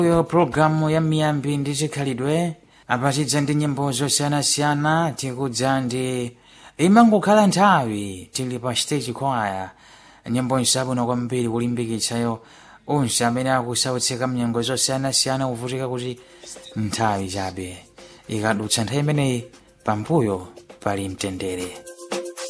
Yo programu ya miyambi ndi chikhalidwe apatidza ndi nyimbo zosiyanasiyana tikudza ndi imangokhala nthawi tili pa stage choir nyimbo nsabwino kwambiri kulimbikitsayo onse amene akusautsika mnyengo zosiyanasiyana kuvutika kuti nthawi chabe ikadutsa nthawi imeneyi pambuyo pali mtendere.